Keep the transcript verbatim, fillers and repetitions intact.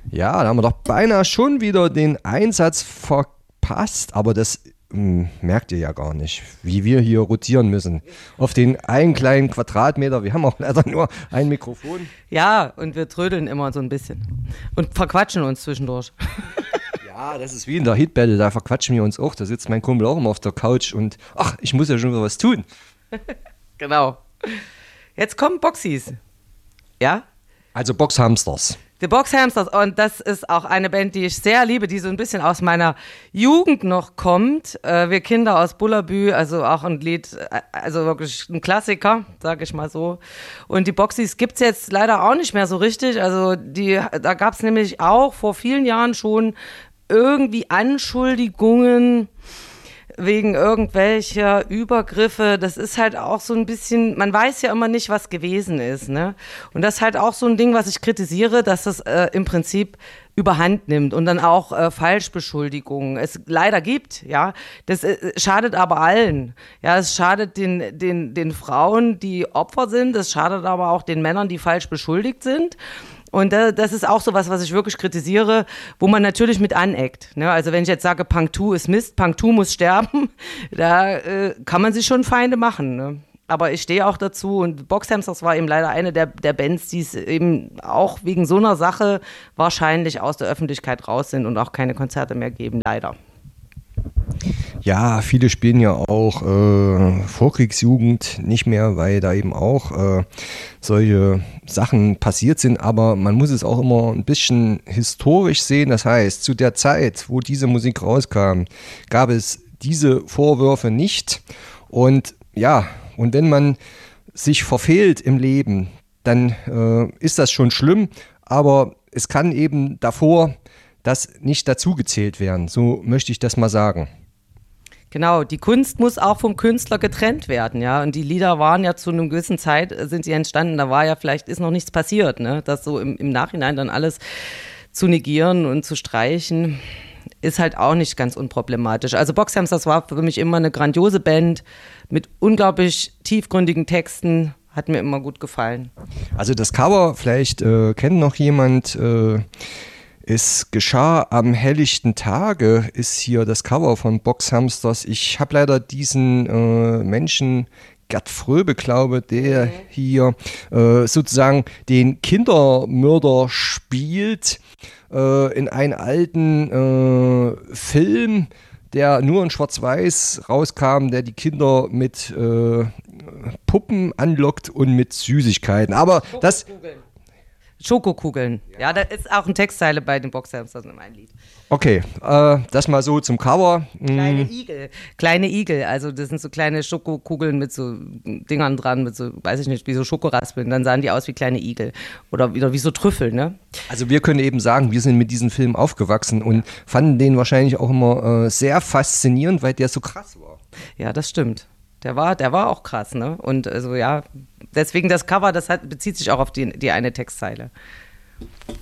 Ja, da haben wir doch beinahe schon wieder den Einsatz verpasst, aber das mh, merkt ihr ja gar nicht, wie wir hier rotieren müssen. Auf den einen kleinen Quadratmeter, wir haben auch leider nur ein Mikrofon. Ja, und wir trödeln immer so ein bisschen und verquatschen uns zwischendurch. Ja, das ist wie in der Hit-Battle, da verquatschen wir uns auch, da sitzt mein Kumpel auch immer auf der Couch und ach, ich muss ja schon wieder was tun. Genau. Jetzt kommen Boxies. Ja? Also Boxhamsters. Die Boxhamsters, und das ist auch eine Band, die ich sehr liebe, die so ein bisschen aus meiner Jugend noch kommt. Äh, wir Kinder aus Bullabü, also auch ein Lied, äh, also wirklich ein Klassiker, sage ich mal so. Und die Boxies gibt's jetzt leider auch nicht mehr so richtig. Also die, da gab's nämlich auch vor vielen Jahren schon irgendwie Anschuldigungen wegen irgendwelcher Übergriffe. Das ist halt auch so ein bisschen, man weiß ja immer nicht, was gewesen ist, ne? Und das ist halt auch so ein Ding, was ich kritisiere, dass das äh, im Prinzip überhand nimmt und dann auch äh, Falschbeschuldigungen es leider gibt, ja. Das äh, schadet aber allen. Ja, es schadet den, den, den Frauen, die Opfer sind, es schadet aber auch den Männern, die falsch beschuldigt sind. Und das ist auch so was, was ich wirklich kritisiere, wo man natürlich mit aneckt. Ne? Also wenn ich jetzt sage, Punktu ist Mist, Punktu muss sterben, da äh, kann man sich schon Feinde machen. Ne? Aber ich stehe auch dazu, und Boxhamsters war eben leider eine der, der Bands, die es eben auch wegen so einer Sache wahrscheinlich aus der Öffentlichkeit raus sind und auch keine Konzerte mehr geben, leider. Ja, viele spielen ja auch äh, Vorkriegsjugend nicht mehr, weil da eben auch äh, solche Sachen passiert sind, aber man muss es auch immer ein bisschen historisch sehen. Das heißt, zu der Zeit, wo diese Musik rauskam, gab es diese Vorwürfe nicht. Und ja, und wenn man sich verfehlt im Leben, dann äh, ist das schon schlimm, aber es kann eben davor das nicht dazugezählt werden. So möchte ich das mal sagen. Genau, die Kunst muss auch vom Künstler getrennt werden, ja. Und die Lieder waren ja zu einer gewissen Zeit, sind sie entstanden, da war ja vielleicht, ist noch nichts passiert, ne. Das so im, im Nachhinein dann alles zu negieren und zu streichen, ist halt auch nicht ganz unproblematisch. Also Boxhamsters war für mich immer eine grandiose Band mit unglaublich tiefgründigen Texten, hat mir immer gut gefallen. Also das Cover, vielleicht äh, kennt noch jemand, äh, Es geschah am helllichten Tage, ist hier das Cover von Boxhamsters. Ich habe leider diesen äh, Menschen, Gerd Fröbe, glaube der mhm. hier äh, sozusagen den Kindermörder spielt äh, in einen alten äh, Film, der nur in Schwarz-Weiß rauskam, der die Kinder mit äh, Puppen anlockt und mit Süßigkeiten. Aber das... Schokokugeln. Ja. ja, da ist auch eine Textzeile bei den Boxhamsters in meinem Lied. Okay, äh, das mal so zum Cover. Kleine mm. Igel. Kleine Igel, also das sind so kleine Schokokugeln mit so Dingern dran, mit so, weiß ich nicht, wie so Schokoraspeln. Dann sahen die aus wie kleine Igel. Oder wieder wie so Trüffel, ne? Also wir können eben sagen, wir sind mit diesem Film aufgewachsen und fanden den wahrscheinlich auch immer äh, sehr faszinierend, weil der so krass war. Ja, das stimmt. Der war, der war auch krass, ne? Und also ja, deswegen das Cover, das hat, bezieht sich auch auf die, die eine Textzeile.